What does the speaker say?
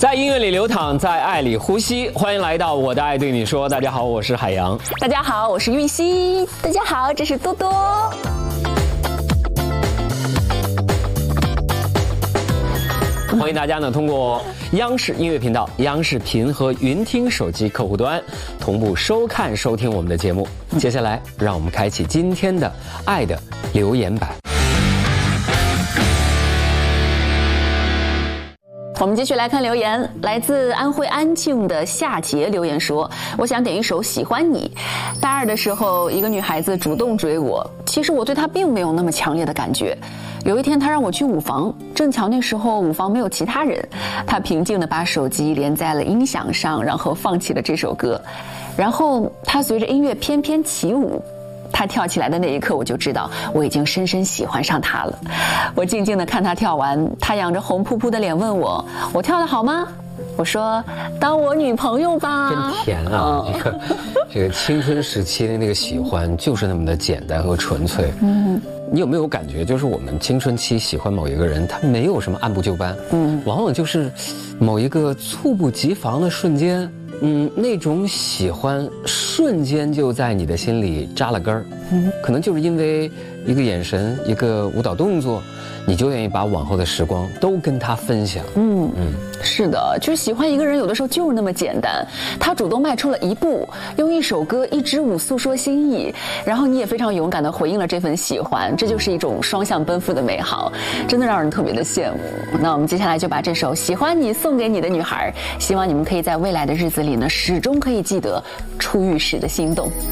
在音乐里流淌，在爱里呼吸。欢迎来到我的爱对你说。大家好，我是海洋。 大家好，我是玉溪。大家好，这是多多。 欢迎大家呢通过央视音乐频道、央视频和云听手机客户端同步收看收听我们的节目。接下来，让我们开启今天的爱的留言板。 我们继续来看留言，来自安徽安庆的夏杰留言说：“我想点一首《喜欢你》。大二的时候，一个女孩子主动追我，其实我对她并没有那么强烈的感觉。有一天，她让我去舞房，正巧那时候舞房没有其他人，她平静地把手机连在了音响上，然后放起了这首歌，然后她随着音乐翩翩起舞。”他跳起来的那一刻，我就知道我已经深深喜欢上他了。我静静地看他跳完，他仰着红扑扑的脸问我：“我跳得好吗？”我说：“当我女朋友吧。” 真甜啊！这个青春时期的那个喜欢，就是那么的简单和纯粹。你有没有感觉，就是我们青春期喜欢某一个人，他没有什么按部就班，往往就是某一个猝不及防的瞬间。那种喜欢瞬间就在你的心里扎了根儿，可能就是因为一个眼神、一个舞蹈动作，你就愿意把往后的时光都跟他分享。 是的，就是喜欢一个人，有的时候就是那么简单。他主动迈出了一步，用一首歌、一支舞诉说心意，然后你也非常勇敢地回应了这份喜欢，这就是一种双向奔赴的美好，真的让人特别的羡慕。那我们接下来就把这首《喜欢你》送给你的女孩，希望你们可以在未来的日子里呢，始终可以记得初遇时的心动。